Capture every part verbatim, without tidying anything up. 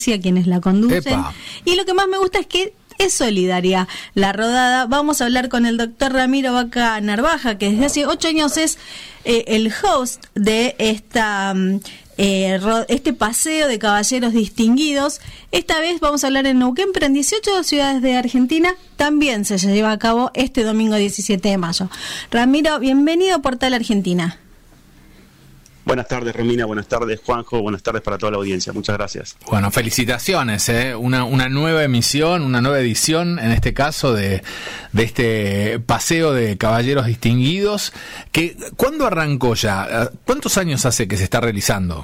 a quienes la conducen. Epa. Y lo que más me gusta es que es solidaria la rodada. Vamos a hablar con el doctor Ramiro Vaca Narvaja, que desde hace ocho años es eh, el host de esta eh, ro- este paseo de caballeros distinguidos. Esta vez vamos a hablar en Neuquén, pero en dieciocho ciudades de Argentina también se lleva a cabo este domingo diecisiete de mayo. Ramiro, bienvenido a Portal Argentina. Buenas tardes, Romina, buenas tardes, Juanjo, buenas tardes para toda la audiencia, muchas gracias. Bueno, felicitaciones, ¿eh? una, una nueva emisión, una nueva edición, en este caso, de, de este paseo de caballeros distinguidos. Que, ¿cuándo arrancó ya? ¿Cuántos años hace que se está realizando?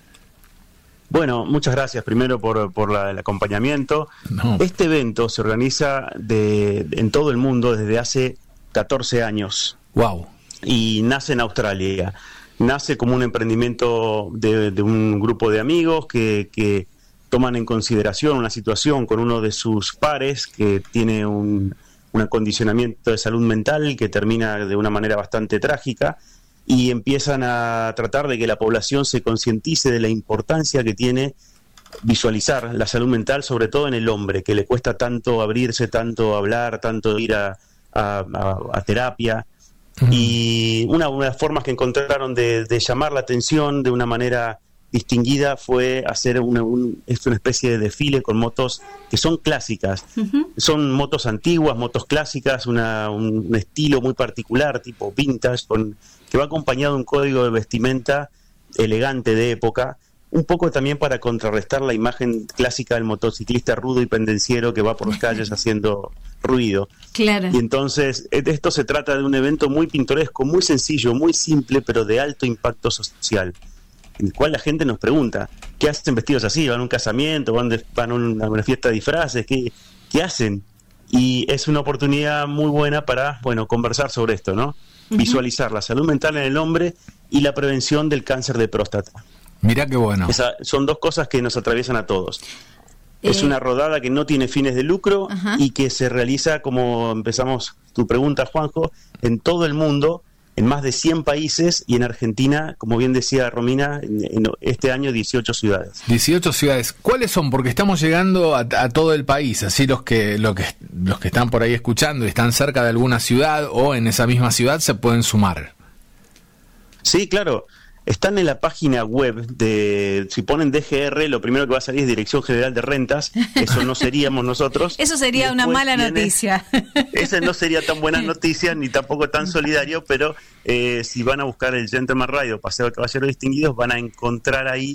Bueno, muchas gracias primero por, por la, el acompañamiento. No. Este evento se organiza de, en todo el mundo desde hace catorce años. Wow. Y nace en Australia. Nace como un emprendimiento de, de un grupo de amigos que, que toman en consideración una situación con uno de sus pares que tiene un, un acondicionamiento de salud mental que termina de una manera bastante trágica, y empiezan a tratar de que la población se concientice de la importancia que tiene visualizar la salud mental, sobre todo en el hombre, que le cuesta tanto abrirse, tanto hablar, tanto ir a, a, a, a terapia. Y una, una de las formas que encontraron de, de llamar la atención de una manera distinguida fue hacer una, un, es una especie de desfile con motos que son clásicas. Uh-huh. Son motos antiguas, motos clásicas, una, un, un estilo muy particular, tipo vintage, con, que va acompañado de un código de vestimenta elegante de época, un poco también para contrarrestar la imagen clásica del motociclista rudo y pendenciero que va por las calles haciendo ruido. Claro. Y entonces, de esto se trata de un evento muy pintoresco, muy sencillo, muy simple, pero de alto impacto social, en el cual la gente nos pregunta, ¿qué hacen vestidos así? ¿Van a un casamiento? ¿Van, de, van a, una, a una fiesta de disfraces? ¿Qué, ¿Qué hacen? Y es una oportunidad muy buena para, bueno, conversar sobre esto, ¿no? Uh-huh. Visualizar la salud mental en el hombre y la prevención del cáncer de próstata. Mirá qué bueno. Esa, son dos cosas que nos atraviesan a todos. Eh, es una rodada que no tiene fines de lucro. Ajá. Y que se realiza, como empezamos tu pregunta, Juanjo, en todo el mundo, en más de cien países, y en Argentina, como bien decía Romina, en, en este año dieciocho ciudades. dieciocho ciudades. ¿Cuáles son? Porque estamos llegando a, a todo el país, así los que, los que los que están por ahí escuchando y están cerca de alguna ciudad o en esa misma ciudad se pueden sumar. Sí, claro. Están en la página web de, si ponen D G R, lo primero que va a salir es Dirección General de Rentas. Eso no seríamos nosotros. Eso sería una mala tiene, noticia. Esa no sería tan buena noticia, ni tampoco tan solidario, pero eh, si van a buscar el Gentleman Ride o Paseo de Caballeros Distinguidos, van a encontrar ahí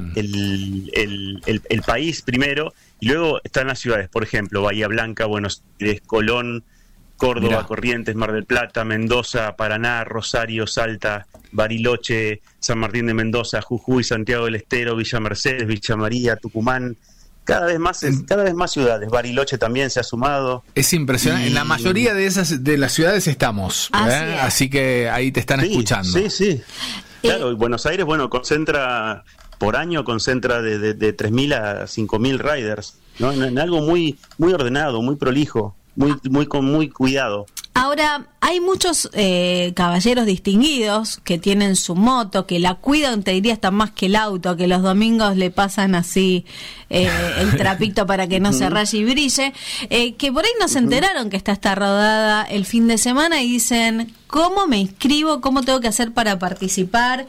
el, el, el, el país primero, y luego están las ciudades, por ejemplo, Bahía Blanca, Buenos Aires, Colón, Córdoba, Mirá. Corrientes, Mar del Plata, Mendoza, Paraná, Rosario, Salta, Bariloche, San Martín de Mendoza, Jujuy, Santiago del Estero, Villa Mercedes, Villa María, Tucumán, cada vez más, cada vez más ciudades. Bariloche también se ha sumado. Es impresionante. Y... en la mayoría de esas de las ciudades estamos, ¿eh? Así, Así que ahí te están sí, escuchando. Sí, sí. Claro, y Buenos Aires, bueno, concentra por año concentra de, de, de tres mil a cinco mil riders, ¿no? En, en algo muy muy ordenado, muy prolijo. Muy, muy con muy cuidado. Ahora, hay muchos eh, caballeros distinguidos que tienen su moto, que la cuidan, te diría, hasta más que el auto, que los domingos le pasan así eh, el trapito para que no se raye y brille, eh, que por ahí no se enteraron que está esta rodada el fin de semana y dicen, ¿cómo me inscribo? ¿Cómo tengo que hacer para participar?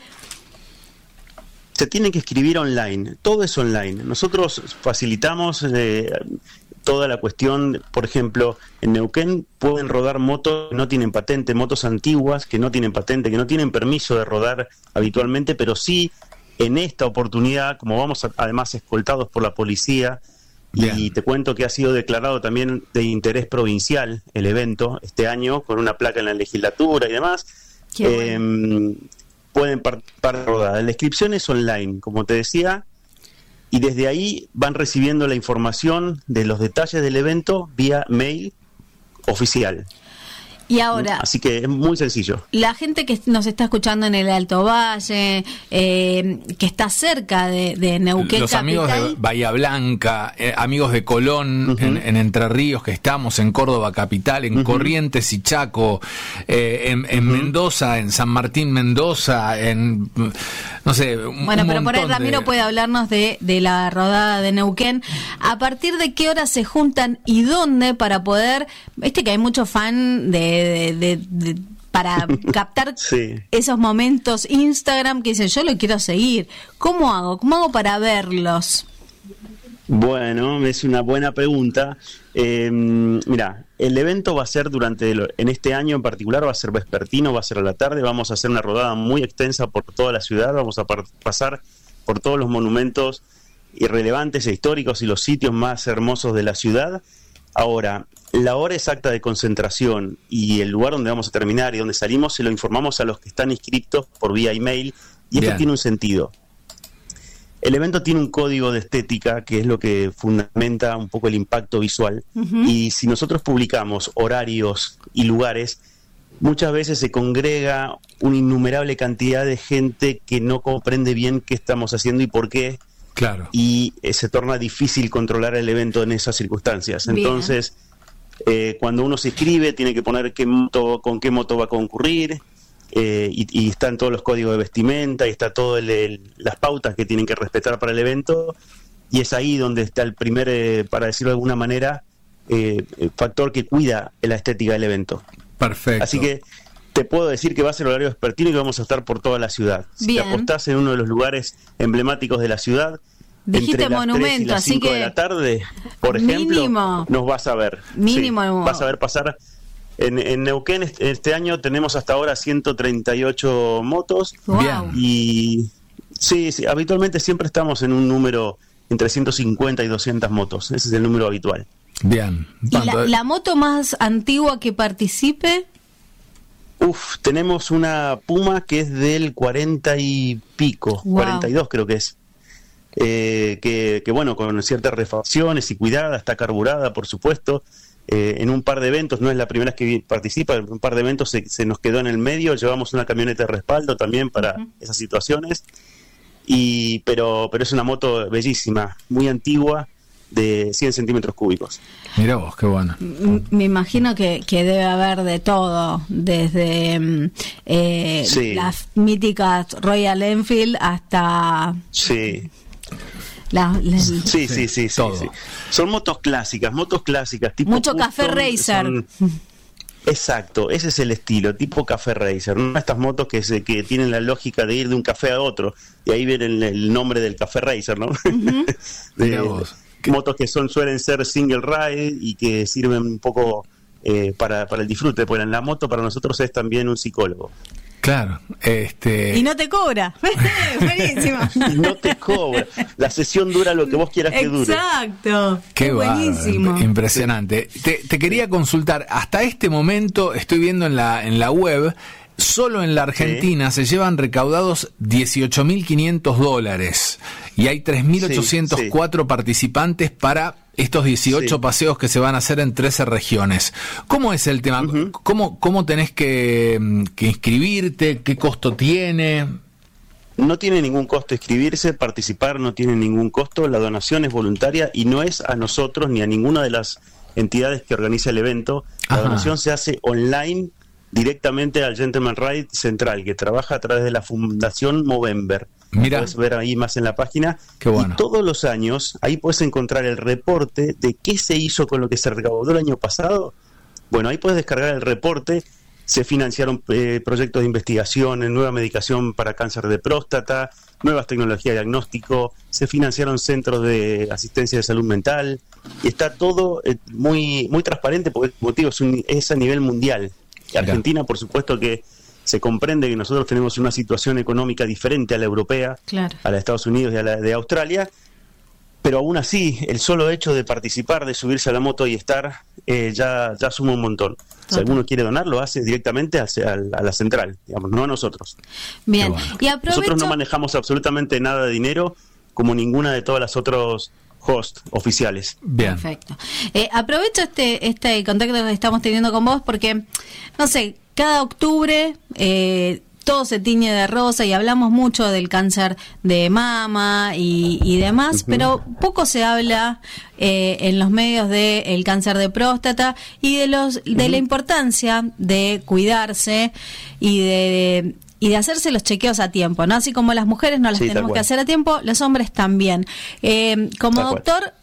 Se tiene que inscribir online, todo es online. Nosotros facilitamos... Eh, toda la cuestión, por ejemplo, en Neuquén pueden rodar motos que no tienen patente, motos antiguas que no tienen patente, que no tienen permiso de rodar habitualmente, pero sí en esta oportunidad, como vamos a, además escoltados por la policía, Bien. Y te cuento que ha sido declarado también de interés provincial el evento este año, con una placa en la legislatura y demás, eh, bueno. pueden participar de rodada. La inscripción es online, como te decía, y desde ahí van recibiendo la información de los detalles del evento vía mail oficial. Y ahora, así que es muy sencillo. La gente que nos está escuchando en el Alto Valle, eh, que está cerca de, de Neuquén los capital. Amigos de Bahía Blanca, eh, amigos de Colón, uh-huh. en, en Entre Ríos, que estamos en Córdoba capital, en uh-huh. Corrientes y Chaco, eh, en, en uh-huh. Mendoza, en San Martín Mendoza, en no sé, un, bueno, un pero por ahí Ramiro de... puede hablarnos de, de la rodada de Neuquén. ¿A partir de qué hora se juntan y dónde para poder, viste que hay mucho fan de De, de, de, para captar sí. esos momentos Instagram que dicen yo lo quiero seguir? ¿Cómo hago? ¿Cómo hago para verlos? Bueno, es una buena pregunta. Eh, mira, el evento va a ser durante, el, en este año en particular, va a ser vespertino, va a ser a la tarde, vamos a hacer una rodada muy extensa por toda la ciudad, vamos a par- pasar por todos los monumentos irrelevantes e históricos y los sitios más hermosos de la ciudad. Ahora, la hora exacta de concentración y el lugar donde vamos a terminar y donde salimos se lo informamos a los que están inscritos por vía email, y esto tiene un sentido. El evento tiene un código de estética que es lo que fundamenta un poco el impacto visual, uh-huh. y si nosotros publicamos horarios y lugares, muchas veces se congrega una innumerable cantidad de gente que no comprende bien qué estamos haciendo y por qué. Claro. Y eh, se torna difícil controlar el evento en esas circunstancias. Bien. Entonces, eh, cuando uno se inscribe, tiene que poner qué moto, con qué moto va a concurrir, eh, y, y están todos los códigos de vestimenta, y está todo el, el, las pautas que tienen que respetar para el evento, y es ahí donde está el primer, eh, para decirlo de alguna manera, eh, el factor que cuida la estética del evento. Perfecto. Así que te puedo decir que va a ser horario vespertino y que vamos a estar por toda la ciudad. Si Bien. te apostás en uno de los lugares emblemáticos de la ciudad, dijiste entre las monumento, tres y las así cinco que de la tarde, por ejemplo, mínimo, nos vas a ver. Mínimo. Sí, vas a ver pasar. En, en Neuquén este, este año tenemos hasta ahora ciento treinta y ocho motos. Wow. Y sí, sí, habitualmente siempre estamos en un número entre ciento cincuenta y doscientas motos. Ese es el número habitual. Bien. ¿Y la, la moto más antigua que participe? Uf, tenemos una Puma que es del cuarenta y pico, wow. cuarenta y dos creo que es. Eh, que, que bueno, con ciertas refacciones y cuidada, está carburada, por supuesto. Eh, en un par de eventos, no es la primera vez que participa, en un par de eventos se, se nos quedó en el medio, llevamos una camioneta de respaldo también para uh-huh. esas situaciones. Y pero pero es una moto bellísima, muy antigua, de cien centímetros cúbicos. Mira vos, qué bueno. Me imagino que, que debe haber de todo, desde eh, sí. las míticas Royal Enfield hasta... Sí. La, la, sí, sí, sí, sí, sí, sí. Son motos clásicas, motos clásicas. Tipo mucho Custom, café racer. Son... Exacto, ese es el estilo, tipo café racer, ¿no? Estas motos que se, que tienen la lógica de ir de un café a otro, y ahí viene el, el nombre del café racer, ¿no? Uh-huh. de, motos que son suelen ser single ride y que sirven un poco eh, para, para el disfrute, porque la moto para nosotros es también un psicólogo. Claro, este... Y no te cobra. Buenísimo. Y no te cobra. La sesión dura lo que vos quieras que dure. Exacto. Qué buenísimo. Bárbaro, impresionante. Sí. Te, te quería consultar, hasta este momento estoy viendo en la, en la web, solo en la Argentina sí. se llevan recaudados dieciocho mil quinientos dólares y hay tres mil ochocientos cuatro sí, sí. participantes para estos dieciocho sí. paseos que se van a hacer en trece regiones. ¿Cómo es el tema? Uh-huh. ¿Cómo, cómo tenés que, que inscribirte? ¿Qué costo tiene? No tiene ningún costo inscribirse, participar no tiene ningún costo, la donación es voluntaria y no es a nosotros ni a ninguna de las entidades que organiza el evento. La Ajá. donación se hace online directamente al Gentleman Ride Central, que trabaja a través de la Fundación Movember. Mira. Puedes ver ahí más en la página. Qué bueno. Y todos los años ahí puedes encontrar el reporte de qué se hizo con lo que se recaudó el año pasado. Bueno, ahí puedes descargar el reporte. Se financiaron eh, proyectos de investigación en nueva medicación para cáncer de próstata, nuevas tecnologías de diagnóstico, se financiaron centros de asistencia de salud mental, y está todo eh, muy muy transparente porque el motivo es, un, es a nivel mundial. Argentina, por supuesto que se comprende que nosotros tenemos una situación económica diferente a la europea, claro. a la de Estados Unidos y a la de Australia, pero aún así, el solo hecho de participar, de subirse a la moto y estar, eh, ya, ya suma un montón. Si alguno quiere donar, lo hace directamente hacia, a la central, digamos, no a nosotros. Bien, y aprovecho... Nosotros no manejamos absolutamente nada de dinero, como ninguna de todas las otras host oficiales. Bien. Perfecto. Eh, aprovecho este, este contacto que estamos teniendo con vos porque, no sé, cada octubre eh, todo se tiñe de rosa y hablamos mucho del cáncer de mama y, y demás, uh-huh. pero poco se habla eh, en los medios del cáncer de próstata y de los uh-huh. de la importancia de cuidarse y de... y de hacerse los chequeos a tiempo, ¿no? Así como las mujeres no las sí, tenemos que hacer a tiempo, los hombres también. Eh, como tal doctor, cual.